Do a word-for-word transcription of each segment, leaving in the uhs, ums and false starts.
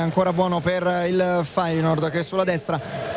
ancora buono per il Feyenoord, che sulla destra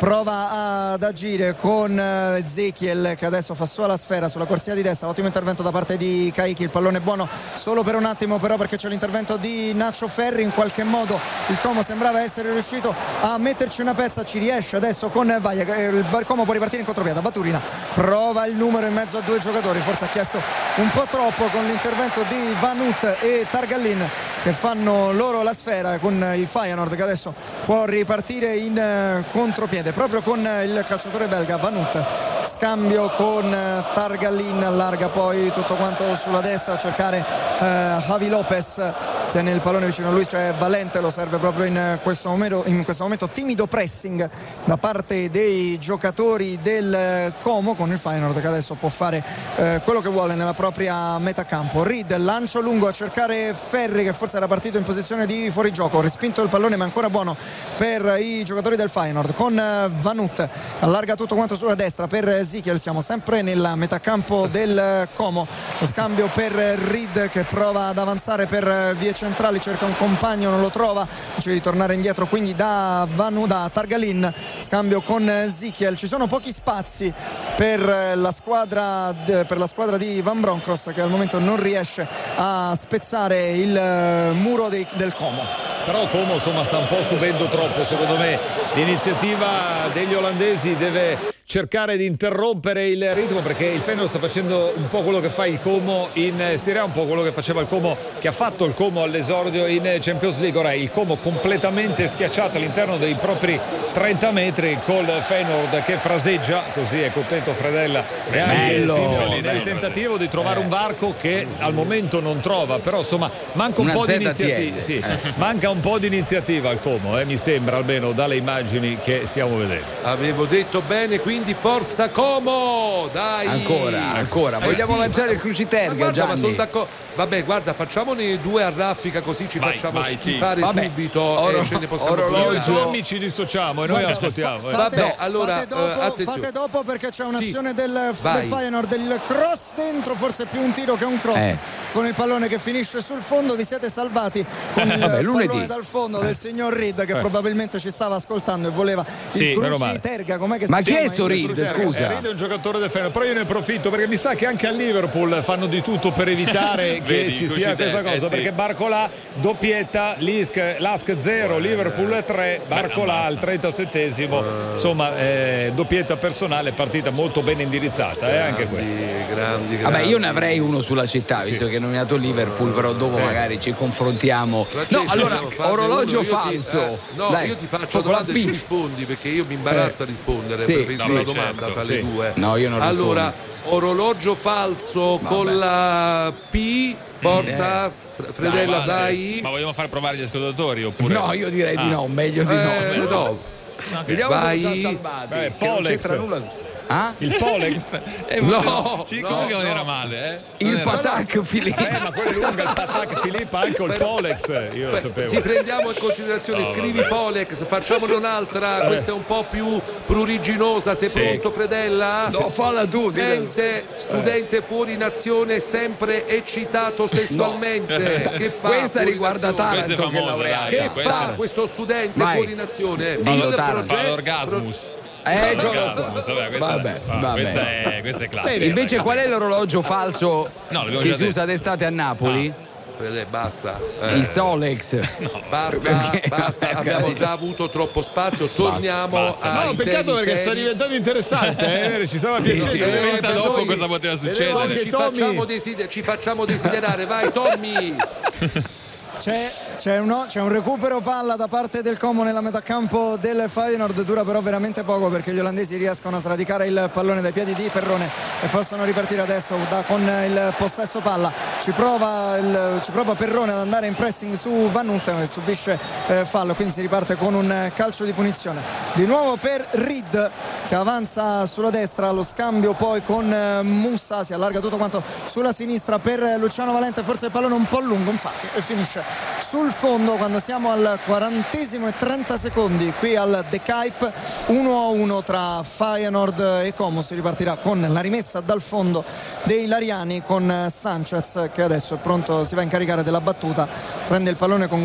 prova ad agire con Ezekiel, che adesso fa sua la sfera sulla corsia di destra. Ottimo intervento da parte di Caicchi, il pallone buono solo per un attimo però, perché c'è l'intervento di Nacho Ferri. In qualche modo il Como sembrava essere riuscito a metterci una pezza, ci riesce adesso con Vaia. Il Como può ripartire in contropiede. Baturina prova il numero in mezzo a due giocatori, forse ha chiesto un po' troppo con l'intervento di Vanut e Targallin, che fanno loro la sfera con il Feyenoord, che adesso può ripartire in uh, contropiede proprio con uh, il calciatore belga Vanut. Scambio con uh, Targallin, allarga poi tutto quanto sulla destra a cercare uh, Javi Lopez, tiene il pallone vicino a lui, cioè Valente, lo serve proprio in questo momento, in questo momento timido pressing da parte dei giocatori del Como, con il Feyenoord che adesso può fare uh, quello che vuole nella propria metà campo. Reed, lancio lungo a cercare Ferri, che forse era partito in posizione di fuorigioco, respinto il pallone ma ancora buono per i giocatori del Feyenoord con Vanut. Allarga tutto quanto sulla destra per Ezekiel, siamo sempre nella metà campo del Como. Lo scambio per Reed, che prova ad avanzare per vie centrali, cerca un compagno, non lo trova, decide di tornare indietro quindi da Vanut, da Targallin. Scambio con Ezekiel, ci sono pochi spazi per la squadra per la squadra di Van Bronckhorst, che al momento non riesce a spezzare il muro dei, del Como. Però Como insomma sta un po' subendo troppo, secondo me. L'iniziativa degli olandesi deve cercare di interrompere il ritmo, perché il Feyenoord sta facendo un po' quello che fa il Como in Serie A, un po' quello che faceva il Como, che ha fatto il Como all'esordio in Champions League. Ora il Como completamente schiacciato all'interno dei propri trenta metri, col Feyenoord che fraseggia, così è contento Fredella e anche Simeone nel tentativo di trovare un varco che al momento non trova. Però insomma manca un Una po' di Z T L. iniziativa, sì, eh. manca un po' di iniziativa al Como, eh, mi sembra, almeno dalle immagini che stiamo vedendo. Avevo detto bene, quindi forza Como, dai. Ancora, ancora. Eh Vogliamo sì, lanciare ma, il Cruciterga, ma guarda, Gianni? ma sono d'accordo. Vabbè, guarda, facciamone due a raffica, così ci Vai, facciamo vai, schifare Vabbè, subito oro- e ce ne possiamo orologio. Io e parlare. Tommy ci dissociamo e noi Guarda, ascoltiamo. fa- eh. fate, Vabbè, allora, fate, dopo, eh, attenzione. fate dopo, perché c'è un'azione Sì. del, Vai. del Feyenoord, del cross dentro, forse più un tiro che un cross, Eh. con il pallone che finisce sul fondo. Vi siete salvati con il Vabbè, lunedì. pallone dal fondo del signor Reed, che probabilmente ci stava ascoltando e voleva Sì, il meno male. Cruciterga, com'è che Ma si chi è chiama? sto Reed, Eh, scusa? Reed è un giocatore del Feyenoord, però io ne approfitto perché mi sa che anche al Liverpool fanno di tutto per evitare che Vedi, ci così sia te, questa cosa, eh sì. perché Barcolà doppietta, Lisk, Lask zero, Liverpool tre, Barcolà al trentasettesimo, insomma eh, doppietta personale, partita molto ben indirizzata, eh, anche quella. Grandi, grandi, Vabbè, grandi. io ne avrei uno sulla città, visto che è nominato Liverpool, però dopo magari ci confrontiamo. Francesco, No, allora, devo farne orologio uno, io ti- falso. eh, no, Dai, io ti faccio con la domande e P. tu rispondi, perché io mi imbarazzo a rispondere. Sì. Preferisco No, la beh, domanda certo, tra sì. le due. No, io non rispondo. Allora, orologio falso con la P, forza, Fr- Fredella, Vai, dai. Ma vogliamo far provare gli ascoltatori oppure? No, io direi di Ah. no, meglio di Eh, no. no. Vediamo Vai. se sono salvati. Beh, che non Polex. c'entra nulla. Ah? Il Polex, Eh, No, no, sì, no, comunque non no. era male, eh? Non Il era- Patak Filippo. eh, ma quello è lungo, il Patak Filippa, anche il Polex, io lo Beh, sapevo. ti prendiamo in considerazione, No, scrivi vabbè. Polex, facciamone un'altra, questa è un po' più pruriginosa. Sei pronto, Fredella? No, falla tu, dillo. Studente, studente fuori nazione, sempre eccitato sessualmente. Che fa? Questa fuori riguarda nazione? Questa è Taranto, che è famosa, laureata. dai, Che questa fa è- questo studente Vai. fuori nazione? Dillo, Fa del Taranto. Fa progetto- l'orgasmus. Eccolo Orgasmus, qua. vabbè, questa, Vabbè, ah, vabbè. questa è, questa è classica. Invece qual è l'orologio falso No, l'abbiamo che già si detto. usa d'estate a Napoli? Fredella, basta. Eh, Il Solex. Basta, Perché- basta, abbiamo già avuto troppo spazio, torniamo basta. ai No, peccato temi perché sta seri. diventando interessante, eh? Ci stava Sì, piacendo. sì, pensa per dopo noi- cosa poteva Poi succedere. ci Tommy. facciamo, desider- ci facciamo desiderare, vai Tommy. C'è, c'è, uno, c'è un recupero palla da parte del Como nella metà campo del Feyenoord, dura però veramente poco perché gli olandesi riescono a sradicare il pallone dai piedi di Perrone e possono ripartire adesso da, con il possesso palla. Ci prova, il, ci prova Perrone ad andare in pressing su Vanut, che subisce eh, fallo, quindi si riparte con un calcio di punizione di nuovo per Reed, che avanza sulla destra, lo scambio poi con eh, Mussa, si allarga tutto quanto sulla sinistra per Luciano Valente, forse il pallone un po' lungo infatti, e finisce sul fondo quando siamo al quarantesimo e trenta secondi qui al De Kuip. Uno a uno tra Feyenoord e Como. Si ripartirà con la rimessa dal fondo dei Lariani con Sanchez, che adesso è pronto, si va a incaricare della battuta, prende il pallone con